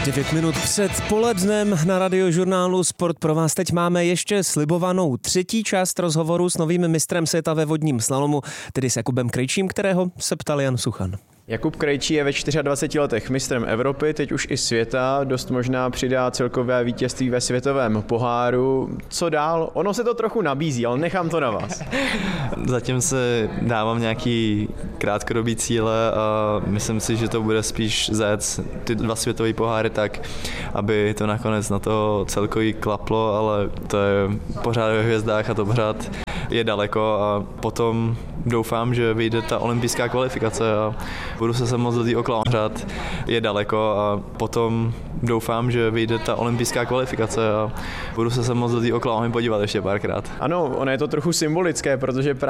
9 minut před polednem na Radiožurnálu Sport pro vás teď máme ještě slibovanou třetí část rozhovoru s novým mistrem světa ve vodním slalomu, tedy s Jakubem Krejčím, kterého se ptal Jan Suchan. Jakub Krejčí je ve 24 letech mistrem Evropy, teď už i světa, dost možná přidá celkové vítězství ve světovém poháru. Co dál? Ono se to trochu nabízí, ale nechám to na vás. Zatím se dávám nějaký krátkodobý cíle a myslím si, že to bude spíš zajet ty 2 světové poháry tak, aby to nakonec na to celkový klaplo, ale to je pořád ve hvězdách a to pořád je daleko a potom doufám, že vyjde ta olympijská kvalifikace a budu se moc do té Oklahoma hrát. Je daleko a potom doufám, že vyjde ta olympijská kvalifikace a budu se moc do té Oklahoma podívat ještě párkrát. Ano, ono je to trochu symbolické, protože